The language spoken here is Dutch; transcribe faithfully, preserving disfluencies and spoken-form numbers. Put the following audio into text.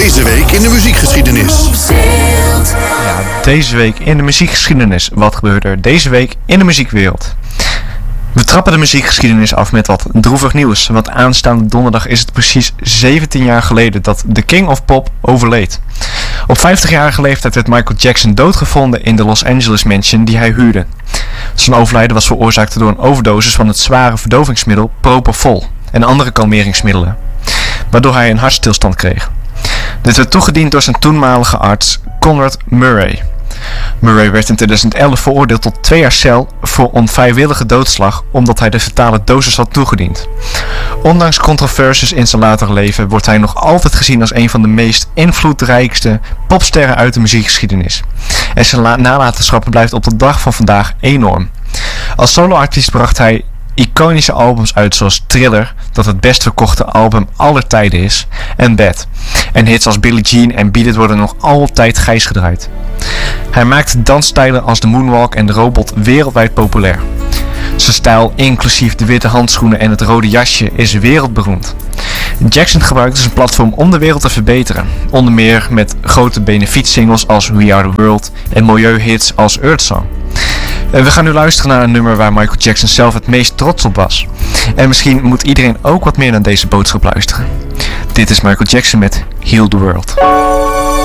Deze week in de muziekgeschiedenis. Ja, deze week in de muziekgeschiedenis. Wat gebeurde er deze week in de muziekwereld? We trappen de muziekgeschiedenis af met wat droevig nieuws. Want aanstaande donderdag is het precies zeventien jaar geleden dat de King of Pop overleed. Op vijftigjarige leeftijd werd Michael Jackson doodgevonden in de Los Angeles mansion die hij huurde. Zijn overlijden was veroorzaakt door een overdosis van het zware verdovingsmiddel Propofol en andere kalmeringsmiddelen, waardoor hij een hartstilstand kreeg. Dit werd toegediend door zijn toenmalige arts Conrad Murray. Murray werd in tweeduizend elf veroordeeld tot twee jaar cel voor onvrijwillige doodslag omdat hij de fatale dosis had toegediend. Ondanks controversies in zijn later leven wordt hij nog altijd gezien als een van de meest invloedrijkste popsterren uit de muziekgeschiedenis. En zijn la- nalatenschap blijft op de dag van vandaag enorm. Als soloartiest bracht hij iconische albums uit zoals Thriller, dat het best verkochte album aller tijden is, en Bad. En hits als Billie Jean en Beat It worden nog altijd gijs gedraaid. Hij maakte dansstijlen als de moonwalk en de robot wereldwijd populair. Zijn stijl, inclusief de witte handschoenen en het rode jasje, is wereldberoemd. Jackson gebruikte zijn platform om de wereld te verbeteren, onder meer met grote benefietsingles als We Are The World en milieuhits als Earth Song. We gaan nu luisteren naar een nummer waar Michael Jackson zelf het meest trots op was. En misschien moet iedereen ook wat meer naar deze boodschap luisteren. Dit is Michael Jackson met Heal The World.